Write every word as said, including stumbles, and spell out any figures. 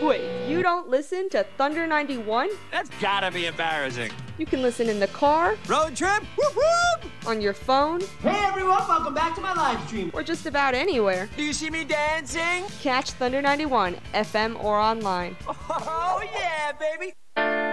Wait, you don't listen to Thunder ninety-one? That's gotta be embarrassing. You can listen in the car, Road trip? Whoop whoop! on your phone, Hey everyone, welcome back to my live stream. or just about anywhere. Do you see me dancing? Catch Thunder ninety-one, F M or online. Oh yeah, baby!